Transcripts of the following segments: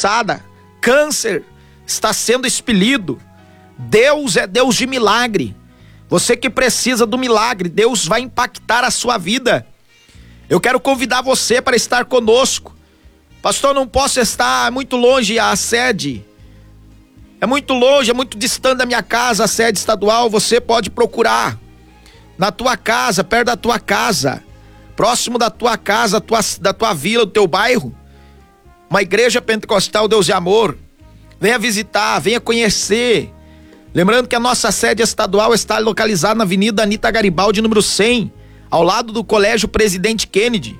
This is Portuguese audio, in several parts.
expulsada, câncer está sendo expelido. Deus é Deus de milagre. Você que precisa do milagre, Deus vai impactar a sua vida. Eu quero convidar você para estar conosco. Pastor, não posso estar, é muito longe a sede. É muito longe, é muito distante da minha casa, a sede estadual. Você pode procurar na tua casa, perto da tua casa, próximo da tua casa, da tua vila, do teu bairro, uma igreja pentecostal Deus de Amor. Venha visitar, venha conhecer. Lembrando que a nossa sede estadual está localizada na Avenida Anita Garibaldi, número 100, ao lado do Colégio Presidente Kennedy.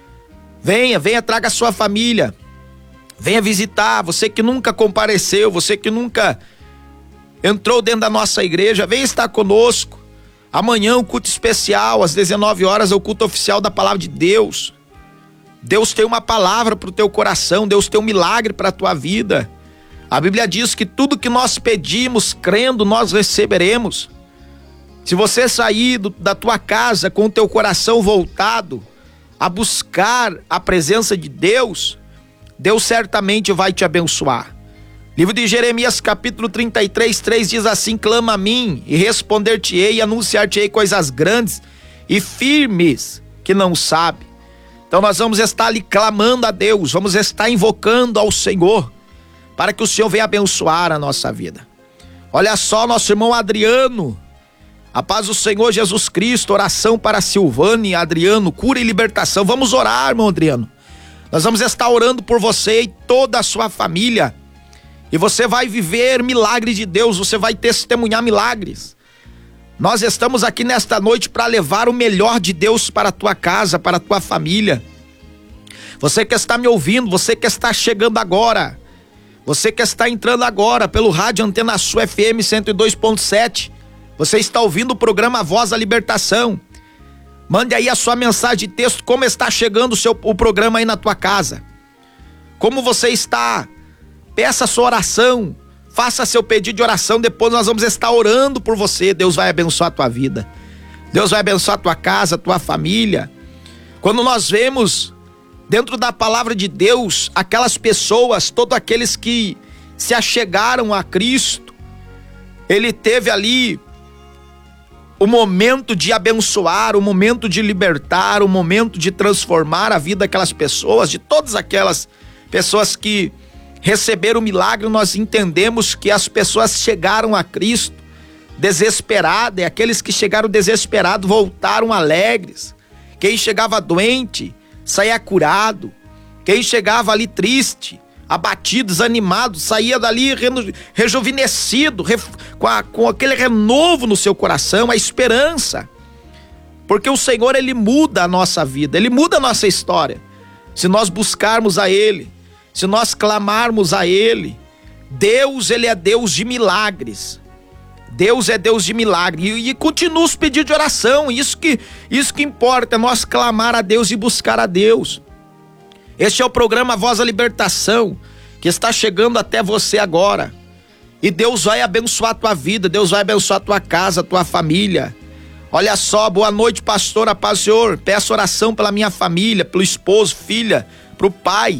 Venha, traga a sua família. Venha visitar, você que nunca compareceu, você que nunca entrou dentro da nossa igreja, venha estar conosco. Amanhã o culto especial, às 19 horas, é o culto oficial da Palavra de Deus. Deus tem uma palavra para o teu coração, Deus tem um milagre para a tua vida. A Bíblia diz que tudo que nós pedimos, crendo, nós receberemos. Se você sair da tua casa com o teu coração voltado a buscar a presença de Deus, Deus certamente vai te abençoar. Livro de Jeremias, capítulo 33, 3 diz assim: clama a mim e responder-te-ei e anunciar-te-ei coisas grandes e firmes que não sabe. Então nós vamos estar ali clamando a Deus, vamos estar invocando ao Senhor, para que o Senhor venha abençoar a nossa vida. Olha só, nosso irmão Adriano, a paz do Senhor Jesus Cristo, oração para Silvane, Adriano, cura e libertação. Vamos orar, irmão Adriano. Nós vamos estar orando por você e toda a sua família. E você vai viver milagres de Deus, você vai testemunhar milagres. Nós estamos aqui nesta noite para levar o melhor de Deus para a tua casa, para a tua família. Você que está me ouvindo, você que está chegando agora, você que está entrando agora pelo rádio Antena Sul FM 102.7, você está ouvindo o programa Voz da Libertação. Mande aí a sua mensagem de texto, como está chegando o programa aí na tua casa. Como você está? Peça a sua oração, faça seu pedido de oração, depois nós vamos estar orando por você. Deus vai abençoar a tua vida. Deus vai abençoar a tua casa, a tua família. Quando nós vemos dentro da palavra de Deus, aquelas pessoas, todos aqueles que se achegaram a Cristo, ele teve ali o momento de abençoar, o momento de libertar, o momento de transformar a vida daquelas pessoas, de todas aquelas pessoas que receberam o milagre. Nós entendemos que as pessoas chegaram a Cristo desesperadas, e aqueles que chegaram desesperados voltaram alegres. Quem chegava doente saía curado, quem chegava ali triste, abatido, desanimado, saía dali rejuvenescido, com aquele renovo no seu coração, a esperança, porque o Senhor, ele muda a nossa vida, ele muda a nossa história, se nós buscarmos a Ele, se nós clamarmos a Ele. Deus, ele é Deus de milagres. Deus é Deus de milagre. E continua os pedidos de oração. Isso que importa, é nós clamar a Deus e buscar a Deus. Este é o programa Voz da Libertação, que está chegando até você agora. E Deus vai abençoar a tua vida, Deus vai abençoar a tua casa, a tua família. Olha só, boa noite, pastor, a paz do Senhor. Peço oração pela minha família, pelo esposo, filha, pro pai.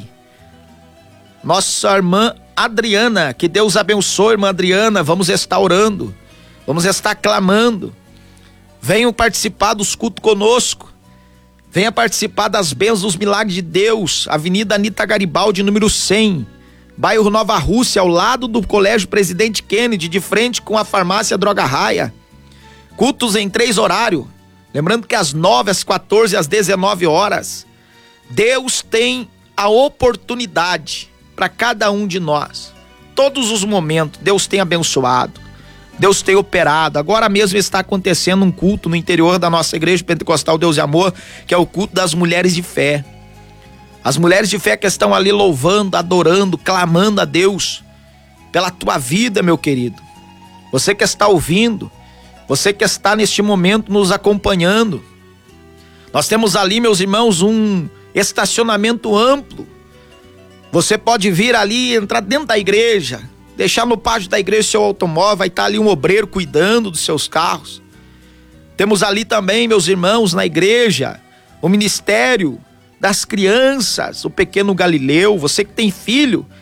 Nossa irmã Adriana, que Deus abençoe, irmã Adriana. Vamos estar orando, vamos estar clamando. Venham participar dos cultos conosco. Venha participar das bênçãos, dos milagres de Deus. Avenida Anita Garibaldi, número 100, bairro Nova Rússia, ao lado do Colégio Presidente Kennedy, de frente com a farmácia Droga Raia. Cultos em 3 horários. Lembrando que às 9, às 14 e às 19 horas. Deus tem a oportunidade para cada um de nós. Todos os momentos, Deus tem abençoado. Deus tem operado. Agora mesmo está acontecendo um culto no interior da nossa igreja pentecostal Deus e Amor, que é o culto das mulheres de fé. As mulheres de fé que estão ali louvando, adorando, clamando a Deus pela tua vida, meu querido. Você que está ouvindo, você que está neste momento nos acompanhando. Nós temos ali, meus irmãos, um estacionamento amplo. Você pode vir ali, entrar dentro da igreja, deixar no pátio da igreja seu automóvel, vai estar ali um obreiro cuidando dos seus carros. Temos ali também, meus irmãos, na igreja, o ministério das crianças, o pequeno Galileu. Você que tem filho,